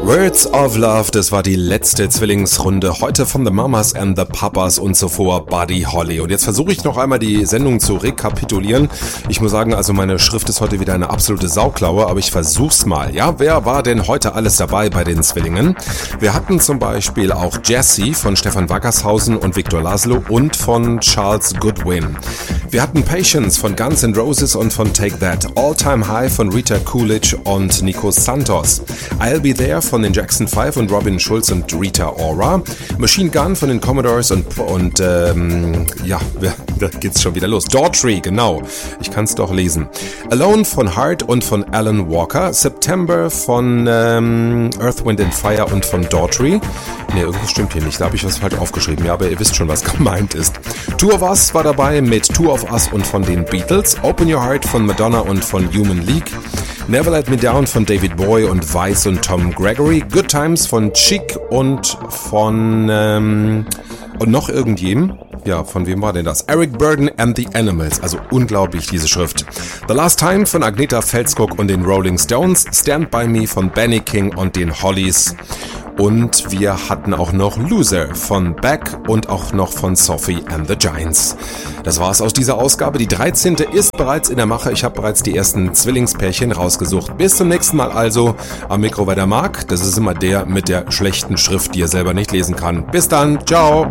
Words of Love, das war die letzte Zwillingsrunde heute von The Mamas and the Papas und zuvor Buddy Holly. Und jetzt versuche ich noch einmal die Sendung zu rekapitulieren. Ich muss sagen, also meine Schrift ist heute wieder eine absolute Sauklaue, aber ich versuch's mal. Ja, wer war denn heute alles dabei bei den Zwillingen? Wir hatten zum Beispiel auch Jessie von Stefan Wackershausen und Victor Laszlo und von Charles Goodwin. Wir hatten Patience von Guns N' Roses und von Take That. All Time High von Rita Coolidge und Nico Santos. I'll Be There von den Jackson 5 und Robin Schulz und Rita Ora. Machine Gun von den Commodores und da geht's schon wieder los. Daughtry, genau. Ich kann's doch lesen. Alone von Heart und von Alan Walker. September von Earth, Wind and Fire und von Daughtry. Ne, irgendwas stimmt hier nicht. Da habe ich was falsch aufgeschrieben. Ja, aber ihr wisst schon, was gemeint ist. Two of Us war dabei mit Two of Us und von den Beatles. Open Your Heart von Madonna und von Human League. Never Let Me Down von David Bowie und Weiss und Tom Gregory. Good Times von Chic und von und noch irgendjemandem. Ja, von wem war denn das? Eric Burdon and the Animals. Also unglaublich, diese Schrift. The Last Time von Agnetha Feltskog und den Rolling Stones. Stand By Me von Benny King und den Hollies. Und wir hatten auch noch Loser von Beck und auch noch von Sophie and the Giants. Das war's aus dieser Ausgabe. Die 13. ist bereits in der Mache. Ich habe bereits die ersten Zwillingspärchen rausgesucht. Bis zum nächsten Mal also. Am Mikro war der Marc. Das ist immer der mit der schlechten Schrift, die er selber nicht lesen kann. Bis dann. Ciao.